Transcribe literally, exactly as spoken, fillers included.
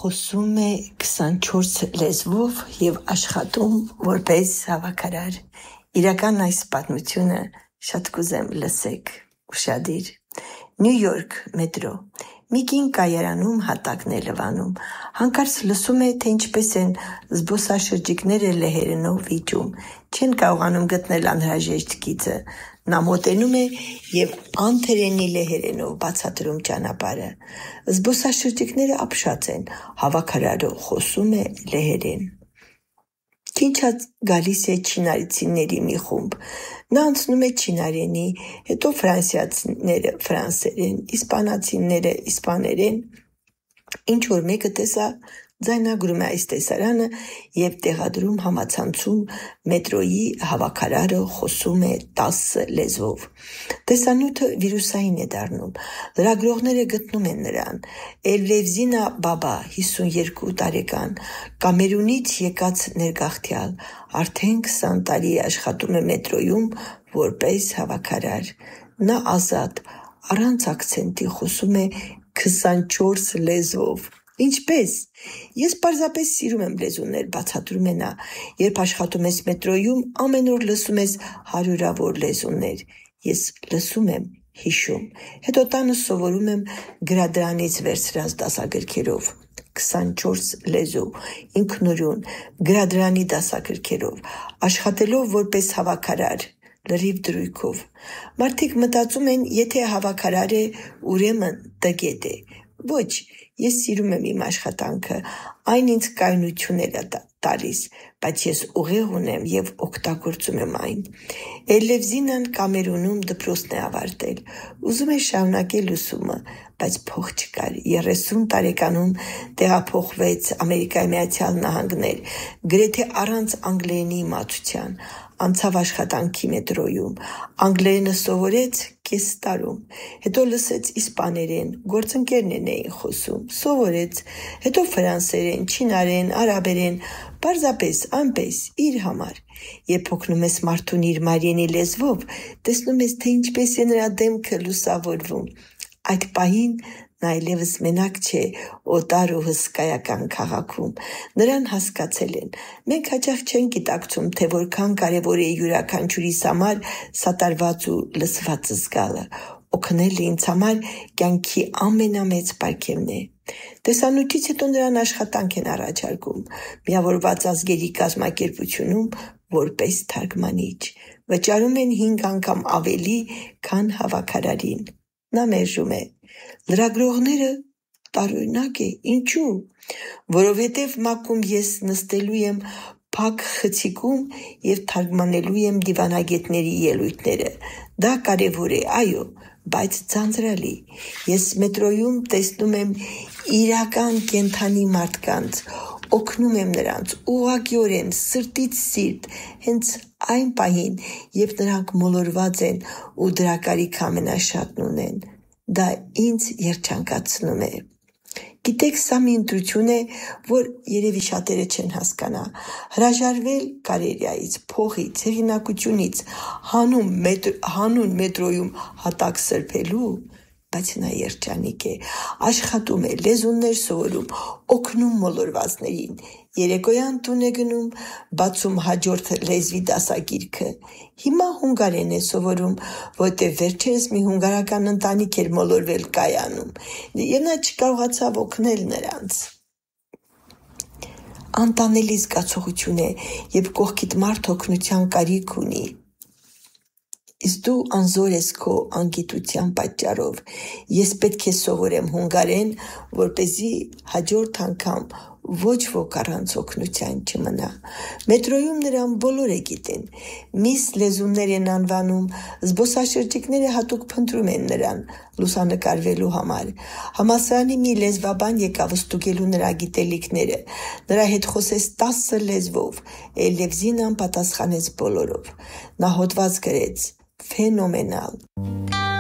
խոսում է քսանչորս լեզվով և աշխատում որպես հավաքարար։ Իրական այս պատմությունը շատ կուզեմ լսեք, ուշադիր։ Նյու Յորք մետրո։ Մի կին կայարանում հատակն է լվանում, հանկարծ լսում է, թե ինչպես են զբոսաշրջիկները լեհերենով վիճում, չեն կարողանում գտնել անհրաժեշտ գիծը։ Նա մոտենում է և անթերենի լեհերենով բացատրում ճանապարհը։ Զբոսաշրջիկները ապշած են, հավաքարարը խոսում է լեհերեն։ Քիչ գալիս է չինարեցիների մի խումբ։ Նա անցնում է չինարենի, հետո ֆրանսիացիները ֆրանսերեն, իսպանացիները իսպաներեն։ Ինչ որ մեկը տեսա, ձայնագրում է այս տեսարանը և տեղադրում համացանցում մետրոյի հավաքարարը խոսում է տասը լեզվով։ Տեսանյութը վիրուսային է դառնում։ Լրագրողները գտնում են նրան։ Էլվևզինա Բաբա, հիսունյոթ տարեկան, Կամերունից եկած ներգաղթյալ, արդեն քսան տարի աշխատում է մետրոյում որպես հավաքարար։ Նա ազատ, առանց ակցենտի խոսում է քսանչորս լեզվով։ Ինչպե՞ս։ Ես պարզապես սիրում եմ լեզուներ, բացատրում է նա։ Երբ աշխատում ես մետրոյում, ամեն օր լսում ես հարյուրավոր լեզուներ։ Ես լսում եմ, հիշում։ Հետո տանը սովորում եմ գրադարանից վերցրած դասագրքերով։ քսանչորս լեզու, ինքնուրույն, գրադարանի դասագրքերով, աշխատելով որպես հավաքարար, լրիվ դրույքով։ Մարդիկ մտածում են, եթե հավաքարար է, ուրեմն տգետ է։ Ոչ, ես սիրում եմ իմ աշխատանքը, այն ինձ կայունություն է տալիս, բայց ես ուղեղ ունեմ և օգտագործում եմ այն։ Էլվևզինան Կամերունում դպրոցն է ավարտել, ուզում է շարունակել ուսումը, բայց փող չկար։ երեսուն տարեկանում տեղափոխվեց Ամերիկայի Միացյալ Նահանգներ, գրեթե առանց անգլերենի իմացության, անցավ աշխատանքի մետրոյում, անգլերենը սովորեց կես տարում, հետո լսեց իսպաներեն, գործընկերներն էին խոսում, սովորեց, հետո ֆրանսերեն, չինարեն, արաբերեն, պարզապես այնպես իր համար։ Երբ օգնում ես մարդուն իր մարիենի լեզվով, տեսնում ես, թե ինչպես է նրա դեմքը լուսավորվում։ Այդ պահին նա այլևս մենակ չէ օտար ու հսկայական քաղաքում։ Նրան հասկացել են։ Մենք հաճախ չենք գիտակցում, թե որքան կարևոր է յուրաքանչյուրիս համար սատարված ու լսված զգալը։ Օգնելը ինձ համար կյանքի ամենամեծ պարգևն է։ Տեսանյութից հետո նրան աշխատանք են առաջարկում Միավորված ազգերի կազմակերպությունում որպես թարգմանիչ։ Վճարում են հինգ անգամ ավելի, քան հավաքարարին։ Նա մերժում է։ Լրագրողները տարօրինակ է, ինչու՞։ Որովհետև մակում ես նստելու եմ փակ խցիկում և թարգմանելու եմ դիվանագետների ելույթները։ Դա կարևոր է, այո, բայց ձանձրալի։ Ես մետրոյում տեսնում եմ իրական կենդանի մարդկանց, օգնում եմ նրանց ուղղակիորեն, սրտից սիրտ, հենց այն պահին, երբ նրանք մոլորված են ու դրա կարիքը ամենաշատն ունեն։ Դա ինձ երջանկացնում է։ Գիտեք, սա մի ընտրություն է, որ երևի շատերը չեն հասկանա։ Հրաժարվել կարիերայից, փողից, հեղինակությունից, հանուն, մետ, հանուն մետրոյում հատակ սրբելու, բայց նա երջանիկ է, աշխատում է, լեզուներ սովորում, օգնում մոլորվածներին, երեկոյան տուն է գնում, բացում հաջորդ լեզվի դասագիրքը։ Հիմա հունգարեն է սովորում, որտեղ վերջերս մի հունգարական ընտանիք էր մոլորվել կայանում, և նա չկարողացավ օգնել նրանց։ Անտանելի զգացողություն է, երբ կողքիդ մարդ օգնության կարիք ունի, իսկ դու անզոր ես քո անգիտության պատճառով։ Ես պետք է սովորեմ հունգարեն, որպեսզի հաջորդ անգամ ոչ ոք առանց օգնության չմնա։ Մետրոյում նրան բոլորը գիտեն։ Միս լեզուներ են անվանում, զբոսաշրջիկները հատուկ փնտրում են նրան լուսանկարվելու համար։ Համալսարանի մի լեզվաբան եկավ ստուգելու նրա գիտելիքները։ Նրա հետ խոսեց տասը լեզվով։ Էլվևզինան պատասխանեց բոլորով։ Նա հոդված գրեց. Ֆենոմենալ։